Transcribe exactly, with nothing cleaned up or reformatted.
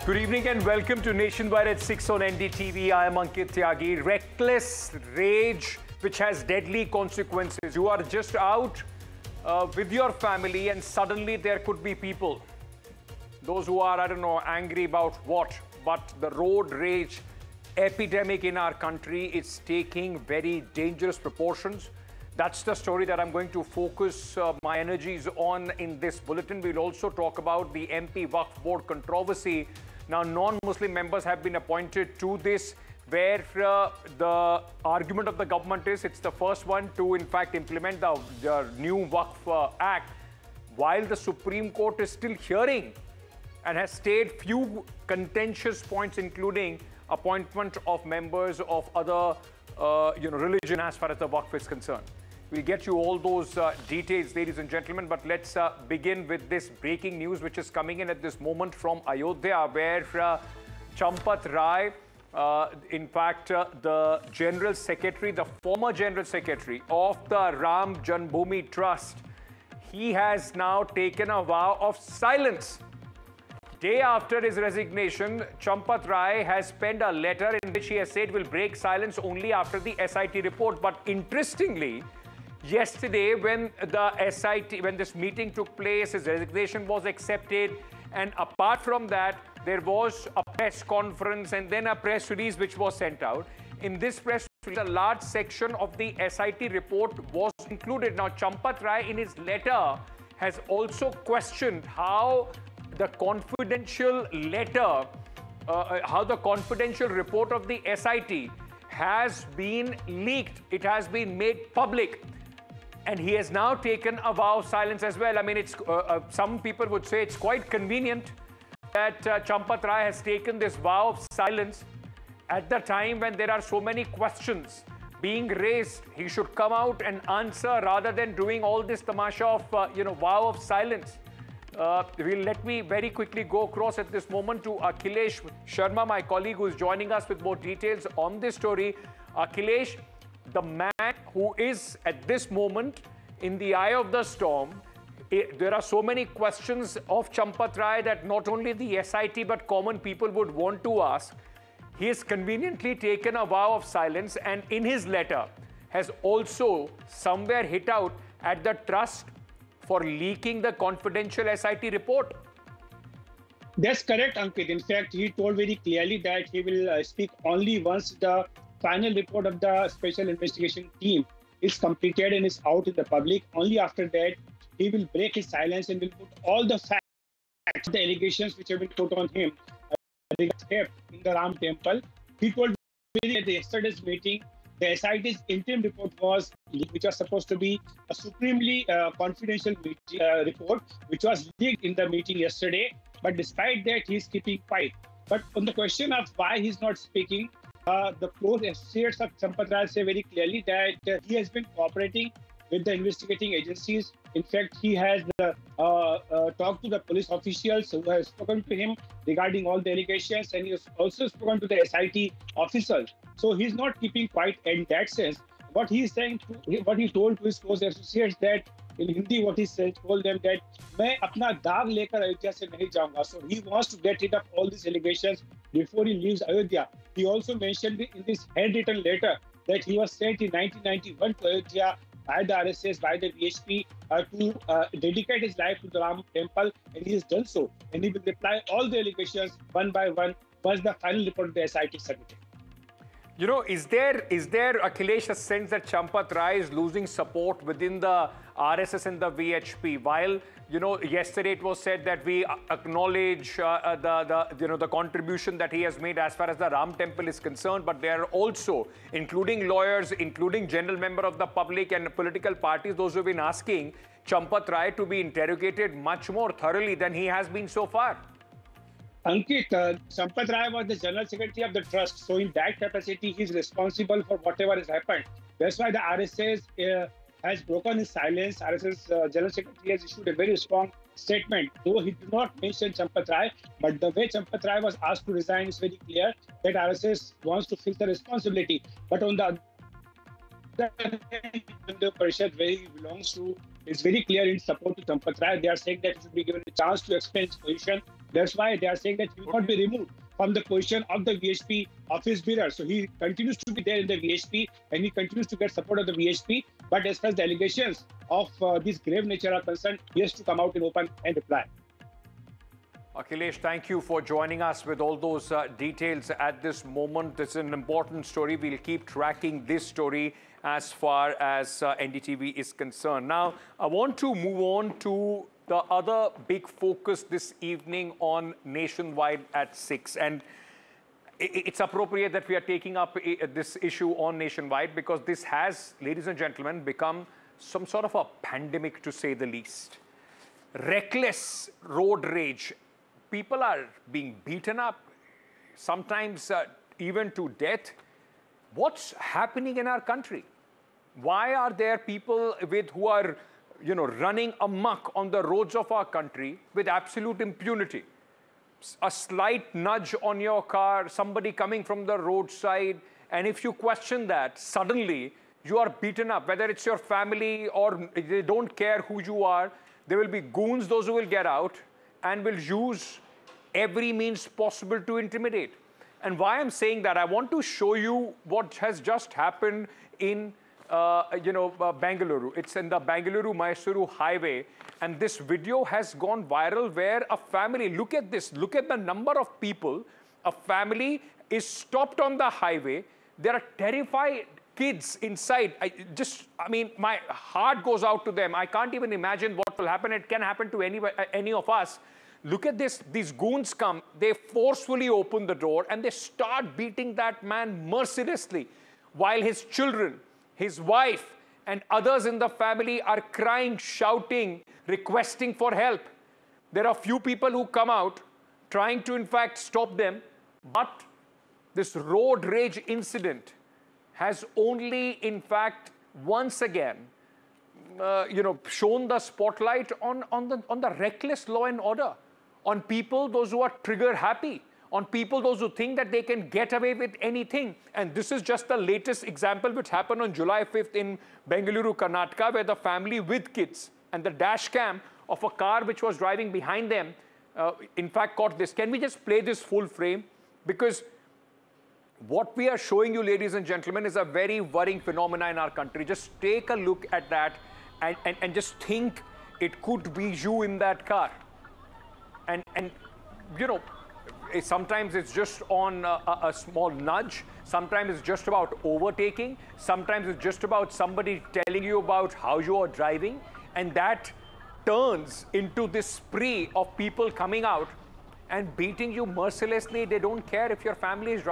Good evening and welcome to Nationwide at six on N D T V. I am Ankit Tyagi. Reckless rage which has deadly consequences. You are just out uh, with your family and suddenly there could be people. Those who are, I don't know, angry about what, but the road rage epidemic in our country is taking very dangerous proportions. That's the story that I'm going to focus uh, my energies on in this bulletin. We'll also talk about the M P Waqf Board controversy. Now, non-Muslim members have been appointed to this, where uh, the argument of the government is it's the first one to, in fact, implement the, the new Waqf uh, Act, while the Supreme Court is still hearing and has stayed few contentious points, including appointment of members of other, uh, you know, religion as far as the Waqf is concerned. We'll get you all those uh, details, ladies and gentlemen, but let's uh, begin with this breaking news which is coming in at this moment from Ayodhya, where uh, Champat Rai, uh, in fact, uh, the General Secretary, the former General Secretary of the Ram Janmabhoomi Trust, he has now taken a vow of silence. Day after his resignation, Champat Rai has penned a letter in which he has said will break silence only after the S I T report. But interestingly, yesterday, when the S I T, when this meeting took place, his resignation was accepted, and apart from that, there was a press conference and then a press release which was sent out. In this press release, a large section of the S I T report was included. Now, Champat Rai, in his letter, has also questioned how the confidential letter, uh, how the confidential report of the S I T has been leaked. It has been made public. And he has now taken a vow of silence as well. I mean, it's uh, uh, some people would say it's quite convenient that uh, Champat Rai has taken this vow of silence at the time when there are so many questions being raised. He should come out and answer rather than doing all this tamasha of, uh, you know, vow of silence. Uh, will let me very quickly go across at this moment to Akhilesh Sharma, my colleague, who is joining us with more details on this story. Akhilesh, the man who is at this moment in the eye of the storm, it, there are so many questions of Champat Rai that not only the S I T but common people would want to ask. He has conveniently taken a vow of silence, and in his letter has also somewhere hit out at the trust for leaking the confidential S I T report. That's correct, Ankit. In fact, he told very clearly that he will uh, speak only once the final report of the special investigation team is completed and is out in the public. Only after that, he will break his silence and will put all the facts, the allegations which have been put on him uh, in the Ram temple. He told me at yesterday's meeting, the S I T's interim report was leaked, which was supposed to be a supremely uh, confidential meeting, uh, report, which was leaked in the meeting yesterday. But despite that, he's keeping quiet. But on the question of why he's not speaking, uh, the close associates of Champat Rai say very clearly that uh, he has been cooperating with the investigating agencies. In fact, he has uh, uh, uh, talked to the police officials who have spoken to him regarding all the allegations, and he has also spoken to the S I T officers. So he's not keeping quiet in that sense. What he is saying, to, what he told to his close associates, that in Hindi, what he said, told them that मैं अपना दाग लेकर अयोध्या से नहीं जाऊंगा. So he wants to get rid of all these allegations before he leaves Ayodhya. He also mentioned in this handwritten letter that he was sent in nineteen ninety-one to Ayodhya by the R S S, by the V H P, uh, to uh, dedicate his life to the Ram temple, and he has done so. And he will reply all the allegations one by one once the final report of the S I T is submitted. You know, is there, is there, Akhilesh, a sense that Champat Rai is losing support within the R S S and the V H P? While, you know, yesterday it was said that we acknowledge uh, the, the, you know, the contribution that he has made as far as the Ram temple is concerned, but there are also, including lawyers, including general member of the public and political parties, those who have been asking Champat Rai to be interrogated much more thoroughly than he has been so far. Ankit, uh, Champat Rai was the General Secretary of the Trust. So in that capacity, he is responsible for whatever has happened. That's why the R S S uh, has broken his silence. R S S uh, General Secretary has issued a very strong statement. Though he did not mention Champat Rai, but the way Champat Rai was asked to resign is very clear that R S S wants to fix the responsibility. But on the the Parishad where he belongs to is very clear in support to Champat Rai. They are saying that he should be given a chance to explain his position. That's why they are saying that he will not be removed from the position of the V H P office bearer. So he continues to be there in the V H P and he continues to get support of the V H P. But as far as the allegations of uh, this grave nature are concerned, he has to come out in open and reply. Akhilesh, thank you for joining us with all those uh, details at this moment. It's an important story. We'll keep tracking this story as far as uh, N D T V is concerned. Now, I want to move on to the other big focus this evening on Nationwide at six. And it's appropriate that we are taking up this issue on Nationwide because this has, ladies and gentlemen, become some sort of a pandemic, to say the least. Reckless road rage. People are being beaten up, sometimes uh, even to death. What's happening in our country? Why are there people with who are, you know, running amok on the roads of our country with absolute impunity? A slight nudge on your car, somebody coming from the roadside, and if you question that, suddenly you are beaten up, whether it's your family or they don't care who you are. There will be goons, those who will get out and will use every means possible to intimidate. And why I'm saying that, I want to show you what has just happened in, uh, you know, uh, Bengaluru. It's in the Bengaluru-Mysuru highway. And this video has gone viral where a family, look at this, look at the number of people. A family is stopped on the highway. There are terrified kids inside. I just, I mean, my heart goes out to them. I can't even imagine what will happen. It can happen to any, any of us. Look at this, these goons come, they forcefully open the door and they start beating that man mercilessly while his children, his wife and others in the family are crying, shouting, requesting for help. There are few people who come out trying to in fact stop them, but this road rage incident has only in fact once again uh, you know, shown the spotlight on, on, the, on the reckless law and order. On people, those who are trigger happy, on people, those who think that they can get away with anything. And this is just the latest example which happened on July fifth in Bengaluru, Karnataka, where the family with kids and the dash cam of a car which was driving behind them, uh, in fact, caught this. Can we just play this full frame? Because what we are showing you, ladies and gentlemen, is a very worrying phenomenon in our country. Just take a look at that and, and, and just think it could be you in that car. And, and, you know, sometimes it's just on a, a small nudge. Sometimes it's just about overtaking. Sometimes it's just about somebody telling you about how you are driving. And that turns into this spree of people coming out and beating you mercilessly. They don't care if your family is driving.